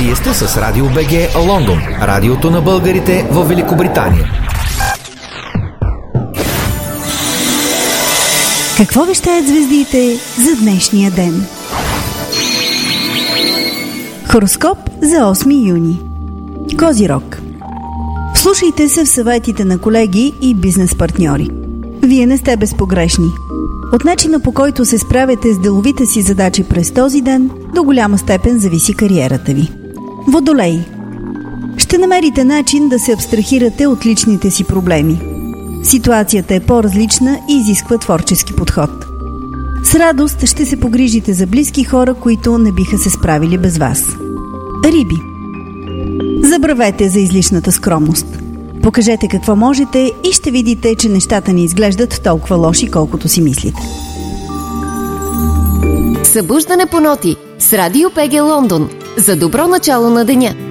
Вие сте с Радио БГ Лондон, радиото на българите в Великобритания. Какво вещаят звездите за днешния ден? Хороскоп за 8 юни. Козирог. Вслушайте се в съветите на колеги и бизнес партньори. Вие не сте безпогрешни. От начина, по който се справяте с деловите си задачи през този ден, до голяма степен зависи кариерата ви. Водолей. Ще намерите начин да се абстрахирате от личните си проблеми. Ситуацията е по-различна и изисква творчески подход. С радост ще се погрижите за близки хора, които не биха се справили без вас. Риби. Забравете за излишната скромност. Покажете какво можете и ще видите, че нещата не изглеждат толкова лоши, колкото си мислите. Събуждане по ноти с Радио БГ Лондон. За добро начало на деня.